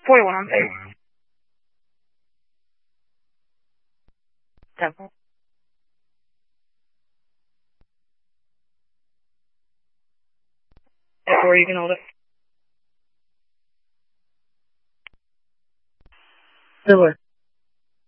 41 on 3. Temple. Or you can hold it. Silver.